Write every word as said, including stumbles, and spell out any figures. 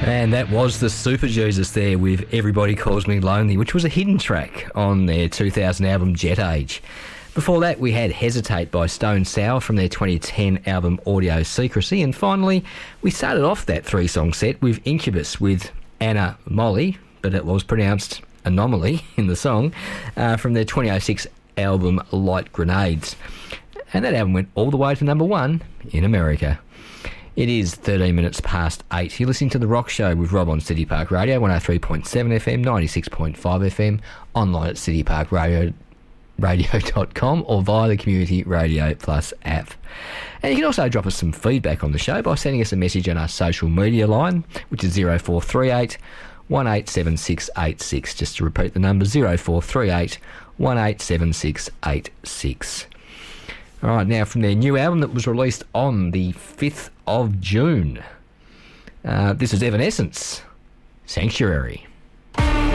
And that was the Super Jesus there with Everybody Calls Me Lonely, which was a hidden track on their two thousand album Jet Age. Before that, we had Hesitate by Stone Sour from their twenty ten album Audio Secrecy. And finally, we started off that three-song set with Incubus with Anna Molly, but it was pronounced Anomaly in the song, uh, from their twenty oh six album Light Grenades. And that album went all the way to number one in America. It is thirteen minutes past eight. You're listening to The Rock Show with Rob on City Park Radio, one oh three point seven F M, ninety-six point five F M, online at city park radio radio dot com or via the Community Radio Plus app. And you can also drop us some feedback on the show by sending us a message on our social media line, which is zero four three eight one eight seven six eight six. Just to repeat the number, zero four three eight one eight seven six eight six. All right, now from their new album that was released on the fifth of June. Uh, this is Evanescence, Sanctuary.